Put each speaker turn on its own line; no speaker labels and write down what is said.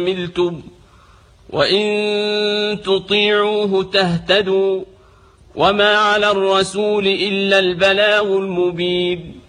عملتم وإن تطيعوه تهتدوا وما على الرسول إلا البلاغ المبين